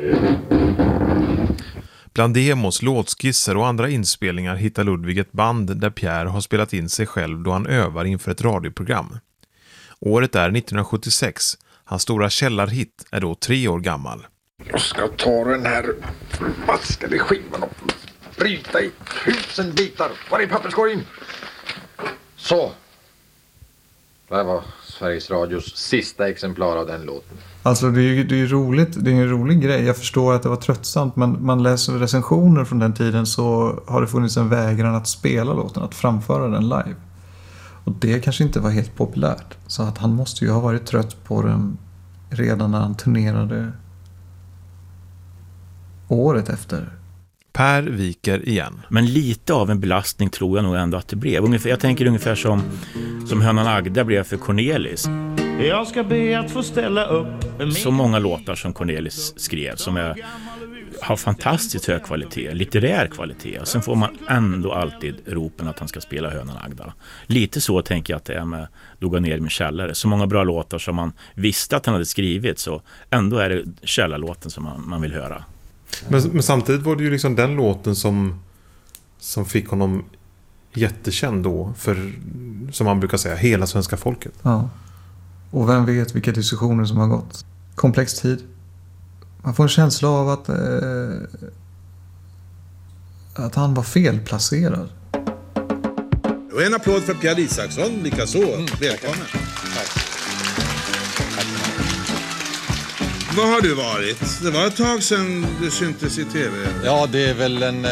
Bland demos, låtskisser och andra inspelningar hittar Ludvig ett band där Pierre har spelat in sig själv då han övar inför ett radioprogram. Året är 1976. Hans stora källarhit är då 3 år gammal. Jag ska ta den här maskade skivan och bryta i 1000 bitar. Var är papperskorgen? Så. Det här var Sveriges Radios sista exemplar av den låten. Alltså det är ju roligt, det är en rolig grej. Jag förstår att det var tröttsamt, men man läser recensioner från den tiden så har det funnits en vägran att spela låten, att framföra den live. Och det kanske inte var helt populärt. Så att han måste ju ha varit trött på den redan när han turnerade året efter. Per viker igen. Men lite av en belastning tror jag nog ändå att det blev. Jag tänker ungefär som Hönan Agda blev för Cornelis. Jag ska be att få ställa upp. Så många låtar som Cornelis skrev som har fantastiskt hög kvalitet, litterär kvalitet. Och sen får man ändå alltid ropen att han ska spela Hönan Agda. Lite så tänker jag att det är med Dog ner i min källare. Så många bra låtar som man visste att han hade skrivit, så ändå är det källarlåten som man vill höra. Men samtidigt var det ju liksom den låten som fick honom jättekänd då för, som man brukar säga, hela svenska folket. Ja. Och vem vet vilka diskussioner som har gått. Komplex tid. Man får en känsla av att han var felplacerad. Och en applåd för Pierre Isaksson, likaså. Välkommen. Tack. Var har du varit? Det var ett tag sedan du syntes i tv. Ja, det är väl en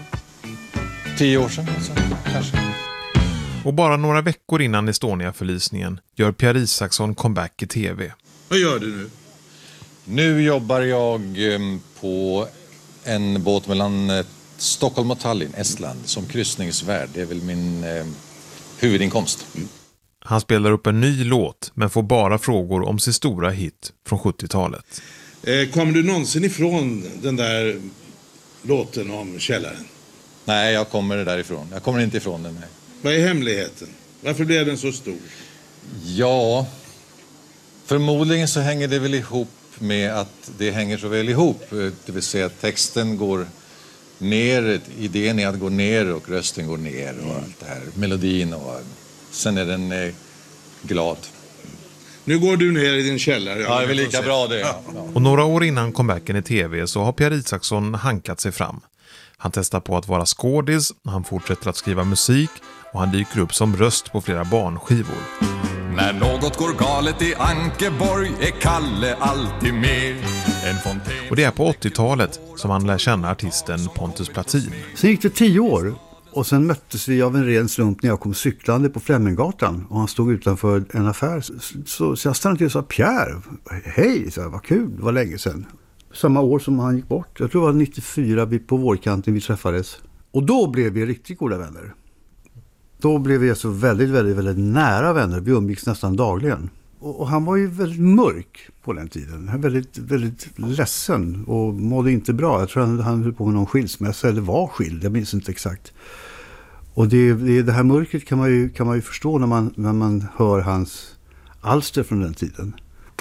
10 år sedan alltså, kanske. Och bara några veckor innan Estonia-förlisningen gör Pierre Isaksson comeback i tv. Vad gör du nu? Nu jobbar jag på en båt mellan Stockholm och Tallinn, Estland, som kryssningsvärd. Det är väl min huvudinkomst. Han spelar upp en ny låt men får bara frågor om sin stora hit från 70-talet. Kommer du någonsin ifrån den där låten om källaren? Nej, jag kommer därifrån. Jag kommer inte ifrån den. Nej. Vad är hemligheten? Varför blev den så stor? Ja, förmodligen så hänger det väl ihop med att det hänger så väl ihop. Det vill säga att texten går ner, idén är att gå ner och rösten går ner och allt det här. Melodin och sen är den glad. Nu går du ner i din källare. Ja, det är väl lika bra det. Ja. Och några år innan comebacken i tv så har Pierre Isaksson hankat sig fram. Han testar på att vara skådis, han fortsätter att skriva musik och han dyker upp som röst på flera barnskivor. När något går galet i Ankeborg är Kalle alltid med. Och det är på 80-talet som han lär känna artisten Pontus Platin. Sen gick det 10 år och sen möttes vi av en ren slump när jag kom cyklande på Fleminggatan och han stod utanför en affär. Så jag stannade till och sa: Pierre, hej, så här, vad kul, det var länge sedan. Samma år som han gick bort. Jag tror det var 94 på vårkanten vi träffades. Och då blev vi riktigt goda vänner. Då blev vi alltså väldigt, väldigt, väldigt nära vänner. Vi umgicks nästan dagligen. Och han var ju väldigt mörk på den tiden. Han var väldigt, väldigt ledsen och mådde inte bra. Jag tror han höll på med någon skilsmässa eller var skild. Jag minns inte exakt. Och det här mörkret kan man ju förstå när man hör hans alster från den tiden.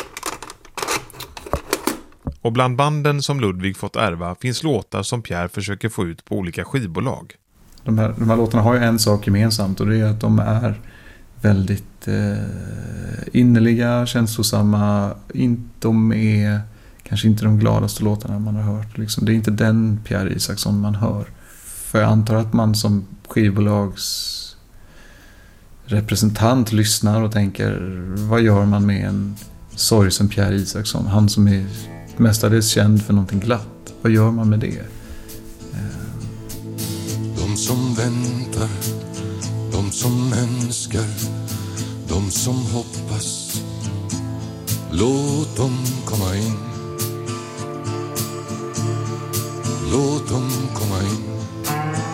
Och bland banden som Ludvig fått ärva finns låtar som Pierre försöker få ut på olika skivbolag. De här låtarna har ju en sak gemensamt och det är att de är väldigt innerliga, känslosamma. De är kanske inte de gladaste låtarna man har hört. Liksom. Det är inte den Pierre Isaksson man hör. För jag antar att man som skivbolags representant lyssnar och tänker, vad gör man med en sorgsen Pierre Isaksson? Han som är mestadels känd för någonting glatt. Vad gör man med det? De som väntar, de som önskar, de som hoppas, låt dem komma in. Låt dem komma in.